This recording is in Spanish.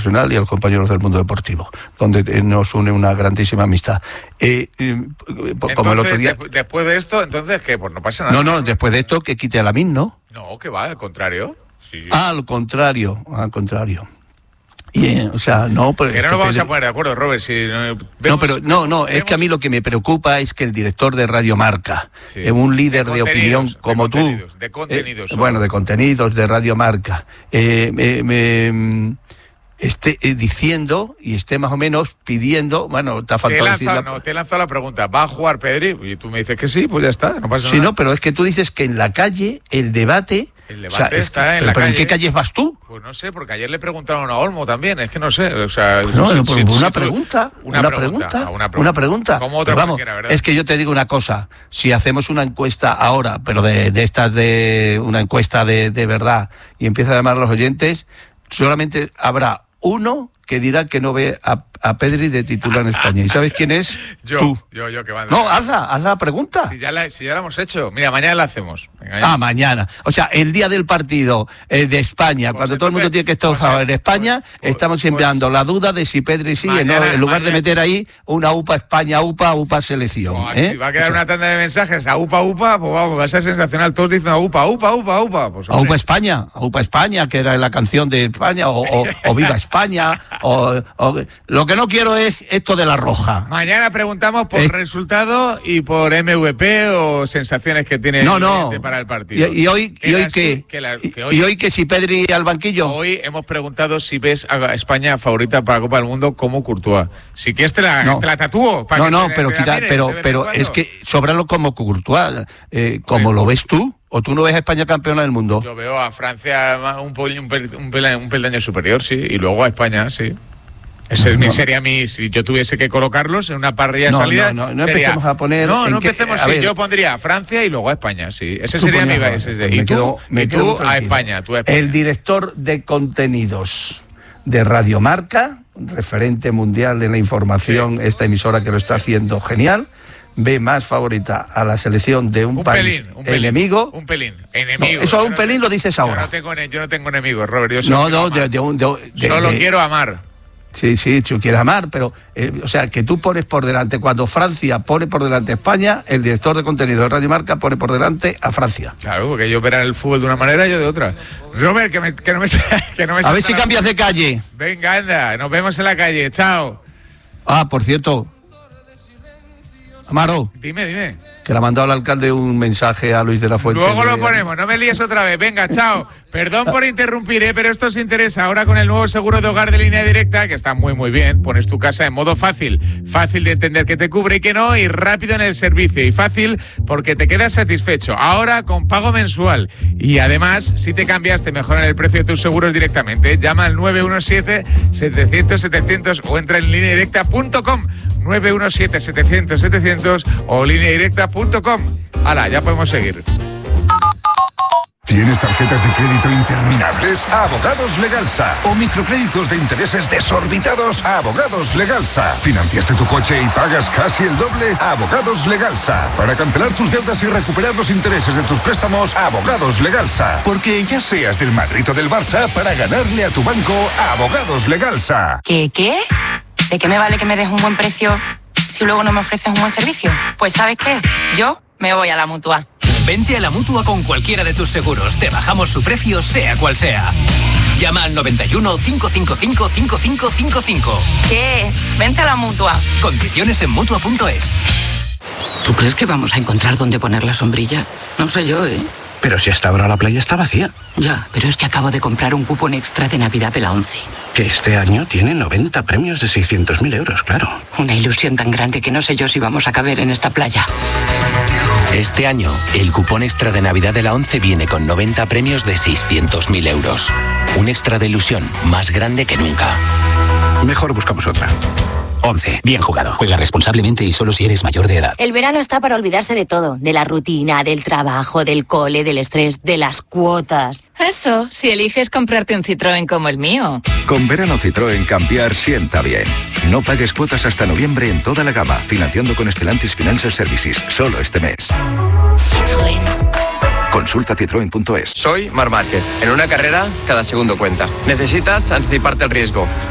profesional y a los compañeros del mundo deportivo, donde nos une una grandísima amistad. Como el otro día... Después de esto, entonces, ¿qué? Pues no pasa nada. No, después de esto, que quite a Lamine, ¿no? No, que va, al contrario. Sí. Al contrario. Y, o sea, no... Pero que no nos vamos a poner de acuerdo, Robert. Si es que a mí lo que me preocupa es que el director de Radio Marca, un líder de opinión como tú... De contenidos. De contenidos de Radio Marca, esté diciendo y esté más o menos pidiendo... Bueno, te ha faltado decir... te he lanzado la pregunta, ¿va a jugar Pedri? Y tú me dices que sí, pues ya está, no pasa nada. Sí, no, pero es que tú dices que en la calle el debate... está en la calle. ¿Pero en qué calles vas tú? Pues no sé, porque ayer le preguntaron a Olmo también, es que no sé, o sea... Una pregunta. Como otra vamos, cualquiera, ¿verdad? es que yo te digo una cosa, si hacemos una encuesta ahora, pero de una encuesta de verdad, y empieza a llamar a los oyentes, solamente habrá uno que dirá que no ve a Pedri de titular en España. ¿Y sabes quién es? Yo, que va. No, hazla la pregunta. Si ya la hemos hecho. Mira, mañana la hacemos. Venga, mañana. O sea, el día del partido de España, cuando todo el mundo tiene que estar en España, estamos enviando la duda de si Pedri sigue, ¿no? En lugar de meter ahí una UPA España, UPA selección. Si va a quedar una tanda de mensajes a UPA, pues vamos, va a ser sensacional. Todos dicen a UPA. Pues, a UPA España, que era la canción de España, o Viva España, o lo que no quiero es esto de la roja. Mañana preguntamos por resultado y por MVP o sensaciones que tiene para el partido. ¿Y hoy qué? ¿Y hoy que si Pedri al banquillo? Hoy hemos preguntado si ves a España favorita para la Copa del Mundo como Courtois. Si quieres te la tatúo. Pero es que sobralo como Courtois. ¿Cómo lo ves tú? ¿O tú no ves a España campeona del mundo? Yo veo a Francia un peldaño superior, sí, y luego a España, sí. Sería si yo tuviese que colocarlos en una parrilla de salida. No empecemos a poner. No empecemos. Yo pondría a Francia y luego a España, sí. Ese sería mi base. Y tú a España. El director de contenidos de Radio Marca, referente mundial en la información, esta emisora que lo está haciendo genial, ve más favorita a la selección de un país enemigo. Un pelín. Enemigo. Eso un pelín lo dices ahora. Yo no tengo enemigos, Robert. Solo quiero amar. Sí, tú quieres amar, pero, o sea, que tú pones por delante, cuando Francia pone por delante a España, el director de contenido de Radio Marca pone por delante a Francia. Claro, porque ellos verán el fútbol de una manera y yo de otra. Robert, que no me a ver si cambias de calle. Venga, anda, nos vemos en la calle, chao. Por cierto, Amaro. Dime. Que le ha mandado el alcalde un mensaje a Luis de la Fuente. Luego lo ponemos, no me líes otra vez. Venga, chao. Perdón por interrumpir, pero esto os interesa. Ahora con el nuevo seguro de hogar de Línea Directa, que está muy bien, pones tu casa en modo fácil. Fácil de entender que te cubre y que no, y rápido en el servicio. Y fácil porque te quedas satisfecho. Ahora con pago mensual. Y además, si te cambias, te mejoran el precio de tus seguros directamente. Llama al 917-700-700 o entra en lineadirecta.com. 917-700-700 o lineadirecta.com. Hala, ya podemos seguir. ¿Tienes tarjetas de crédito interminables? Abogados Legalsa. ¿O microcréditos de intereses desorbitados? Abogados Legalsa. ¿Financiaste tu coche y pagas casi el doble? Abogados Legalsa. Para cancelar tus deudas y recuperar los intereses de tus préstamos, Abogados Legalsa. Porque ya seas del Madrid o del Barça, para ganarle a tu banco, Abogados Legalsa. ¿Qué? ¿De qué me vale que me des un buen precio si luego no me ofreces un buen servicio? Pues ¿sabes qué? Yo me voy a la Mutua. Vente a la Mutua con cualquiera de tus seguros. Te bajamos su precio, sea cual sea. Llama al 91 555 5555. ¿Qué? Vente a la Mutua. Condiciones en Mutua.es. ¿Tú crees que vamos a encontrar dónde poner la sombrilla? No sé yo, ¿eh? Pero si hasta ahora la playa está vacía. Ya, pero es que acabo de comprar un cupón extra de Navidad de la ONCE. Que este año tiene 90 premios de 600.000 euros, claro. Una ilusión tan grande que no sé yo si vamos a caber en esta playa. Este año, el cupón extra de Navidad de la ONCE viene con 90 premios de 600.000 euros. Un extra de ilusión más grande que nunca. Mejor buscamos otra. ONCE, bien jugado. Juega responsablemente y solo si eres mayor de edad. El verano está para olvidarse de todo. De la rutina, del trabajo, del cole, del estrés, de las cuotas. Eso, si eliges comprarte un Citroën como el mío. Con verano Citroën cambiar sienta bien. No pagues cuotas hasta noviembre en toda la gama, financiando con Stellantis Financial Services, solo este mes. Citroën. Consulta citroen.es. Soy Marc Márquez. En una carrera, cada segundo cuenta. Necesitas anticiparte al riesgo.